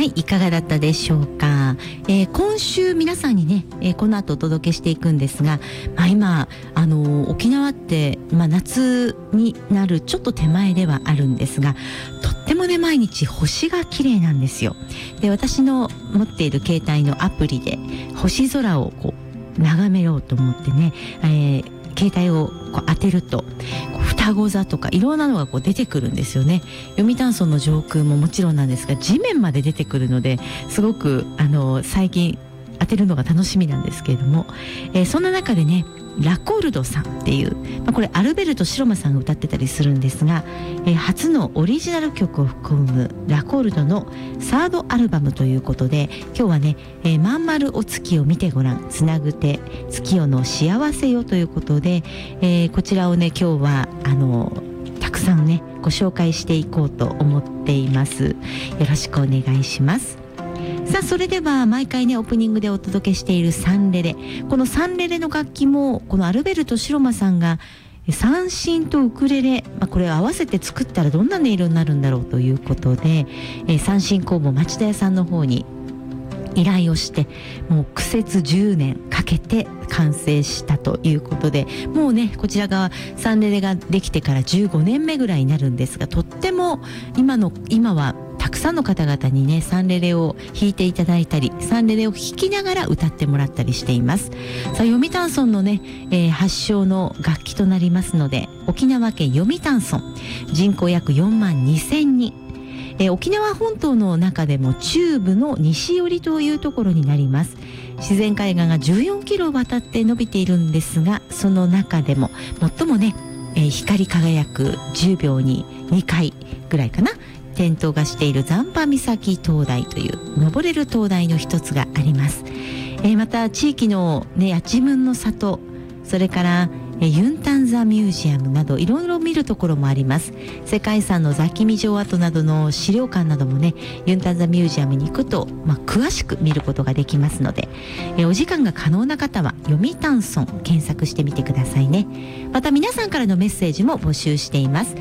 はい、いかがだったでしょうか。今週皆さんにね、この後お届けしていくんですが、今沖縄って、夏になるちょっと手前ではあるんですが、とってもね毎日星が綺麗なんですよ。で、私の持っている携帯のアプリで星空をこう眺めようと思ってね、携帯をこう当てると双子座とかいろんなのがこう出てくるんですよね。読谷村の上空ももちろんなんですが、地面まで出てくるので、すごく最近当てるのが楽しみなんですけれども、そんな中でね、ラコルドさんっていう、これアルベルト白間さんが歌ってたりするんですが、初のオリジナル曲を含むラコルドのサードアルバムということで、今日はね、まんまるお月を見てごらん、つなぐて月夜の幸せよということで、こちらをね今日はたくさんねご紹介していこうと思っています。よろしくお願いします。さあ、それでは毎回ねオープニングでお届けしているサンレレ、このサンレレの楽器もこのアルベルト白間さんが三線とウクレレ、これを合わせて作ったらどんな音色になるんだろうということで、三線工房町田屋さんの方に依頼をして、もう苦節10年かけて完成したということで、もうねこちらがサンレレができてから15年目ぐらいになるんですが、とっても今はたくさんの方々にねサンレレを弾いていただいたり、サンレレを弾きながら歌ってもらったりしています。さあ、読谷村のね、発祥の楽器となりますので、沖縄県読谷村、人口約4万2000人、沖縄本島の中でも中部の西寄りというところになります。自然海岸が14キロ渡って伸びているんですが、その中でも最もね、光り輝く10秒に2回ぐらいかな、点灯がしている残波岬灯台という登れる灯台の一つがあります。また地域のね八千文の里、それからユンタンザミュージアムなどいろいろ見るところもあります。世界遺産の座喜味城跡などの資料館などもね、ユンタンザミュージアムに行くと、詳しく見ることができますので、お時間が可能な方は読谷村検索してみてくださいね。また皆さんからのメッセージも募集しています。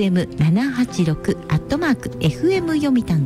FM786@fm 読谷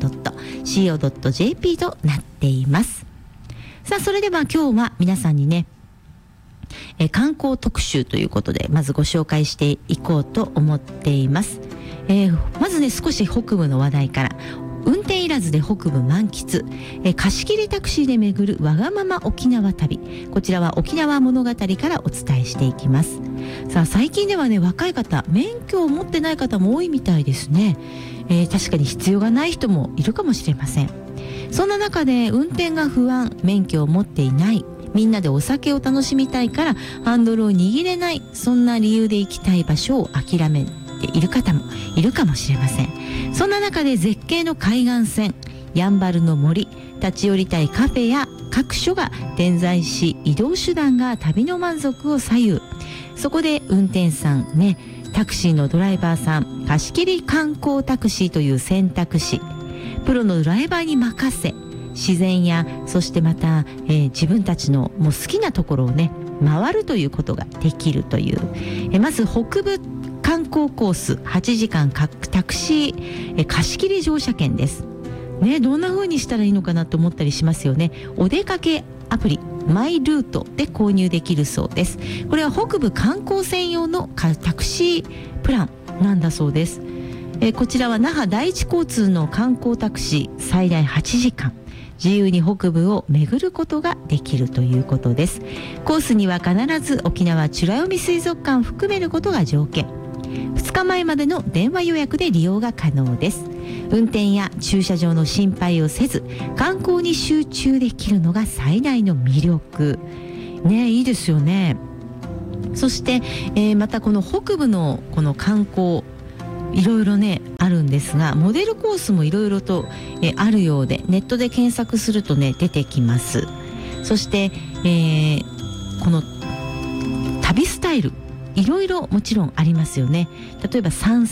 .co.jp となっています。さあ、それでは今日は皆さんにね観光特集ということで、まずご紹介していこうと思っています。まずね少し北部の話題から。運転いらずで北部満喫、貸し切りタクシーで巡るわがまま沖縄旅、こちらは沖縄物語からお伝えしていきます。さあ、最近ではね若い方、免許を持ってない方も多いみたいですね。確かに必要がない人もいるかもしれません。そんな中で運転が不安、免許を持っていない、みんなでお酒を楽しみたいからハンドルを握れない、そんな理由で行きたい場所を諦めている方もいるかもしれません。そんな中で絶景の海岸線、やんばるの森、立ち寄りたいカフェや各所が点在し、移動手段が旅の満足を左右。そこで運転手さんね、タクシーのドライバーさん、貸し切り観光タクシーという選択肢、プロのドライバーに任せ、自然やそしてまた、自分たちのもう好きなところをね回るということができるという、まず北部観光コース8時間タクシー、貸し切り乗車券ですね。どんな風にしたらいいのかなと思ったりしますよね。お出かけアプリマイルートで購入できるそうです。これは北部観光専用のタクシープランなんだそうです。こちらは那覇第一交通の観光タクシー、最大8時間自由に北部を巡ることができるということです。コースには必ず沖縄美ら海水族館を含めることが条件。2日前までの電話予約で利用が可能です。運転や駐車場の心配をせず観光に集中できるのが最大の魅力ね。いいですよね。そして、またこの北部のこの観光いろいろねあるんですが、モデルコースもいろいろと、あるようで、ネットで検索するとね出てきます。そして、この旅スタイルいろいろもちろんありますよね。例えば散